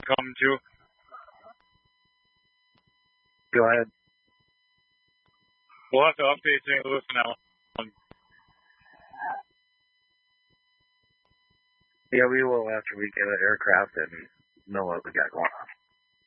come to? Go ahead. We'll have to update St. Louis now. Yeah, we will after we get an aircraft and know what we got going